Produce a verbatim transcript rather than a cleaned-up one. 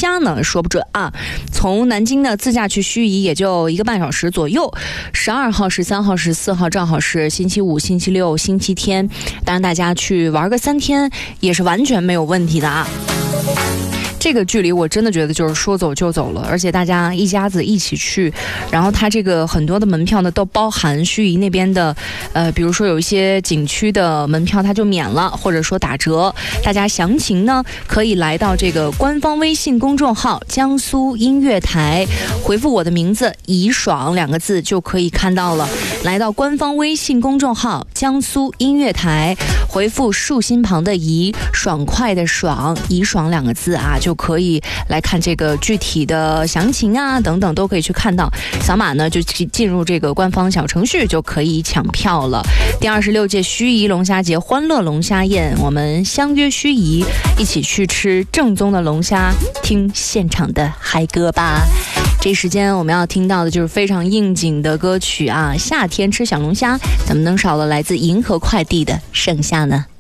虾呢？说不准啊。从南京呢自驾去盱眙也就一个半小时左右。十二号、十三号、十四号正好是星期五、星期六、星期天，当然大家去玩个三天也是完全没有问题的啊。这个距离我真的觉得就是说走就走了，而且大家一家子一起去，然后它这个很多的门票呢都包含盱眙那边的，呃，比如说有一些景区的门票它就免了，或者说打折。大家详情呢可以来到这个官方微信公众号江苏音乐台，回复我的名字怡爽两个字就可以看到了。来到官方微信公众号江苏音乐台，回复竖心旁的怡，爽快的爽，怡爽两个字啊，就可以来看这个具体的详情啊等等都可以去看到。扫码呢就进入这个官方小程序就可以抢票了。第二十六届盱眙龙虾节欢乐龙虾宴，我们相约盱眙，一起去吃正宗的龙虾，听现场的嗨歌吧。这时间我们要听到的就是非常应景的歌曲啊，夏天吃小龙虾，怎么能少了来自银河快递的盛夏呢？